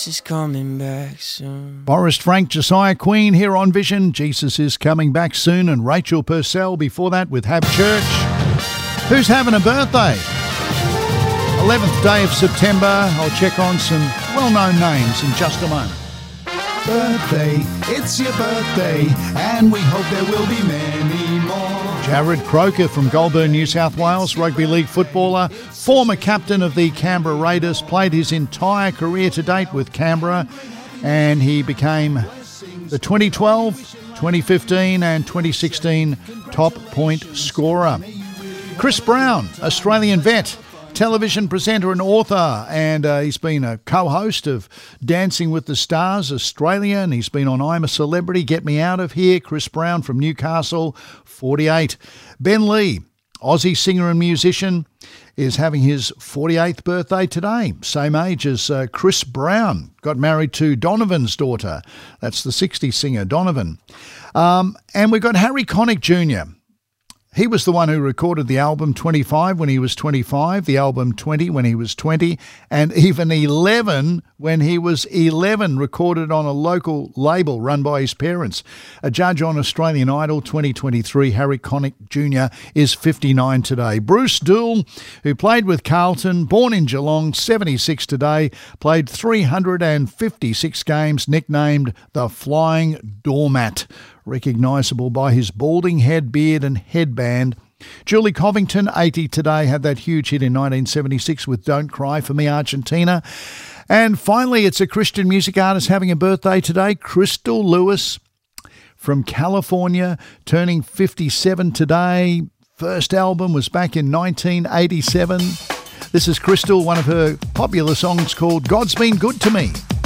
is coming back soon. Forrest Frank, Josiah Queen here on Vision. Jesus is coming back soon. And Rachel Purcell before that with Have Church. Who's having a birthday? 11th day of September. I'll check on some well-known names in just a moment. Birthday, it's your birthday, and we hope there will be many more. Jared Croker from Goulburn, New South Wales, rugby league footballer, former captain of the Canberra Raiders, played his entire career to date with Canberra, and he became the 2012, 2015 and 2016 top point scorer. Chris Brown, Australian vet, television presenter and author, and he's been a co-host of Dancing with the Stars Australia, and he's been on I'm a Celebrity, Get Me Out of Here. Chris Brown from Newcastle, 48. Ben Lee, Aussie singer and musician, is having his 48th birthday today, same age as Chris Brown. Got married to Donovan's daughter. That's the 60s singer, Donovan. And we've got Harry Connick Jr., he was the one who recorded the album 25 when he was 25, the album 20 when he was 20, and even 11 when he was 11, recorded on a local label run by his parents. A judge on Australian Idol 2023, Harry Connick Jr. is 59 today. Bruce Dool, who played with Carlton, born in Geelong, 76 today, played 356 games, nicknamed the Flying Doormat, recognisable by his balding head, beard and headband. Julie Covington, 80 today, had that huge hit in 1976 with Don't Cry for Me, Argentina. And finally, it's a Christian music artist having a birthday today, Crystal Lewis from California, turning 57 today. First album was back in 1987. This is Crystal, one of her popular songs called God's Been Good to Me.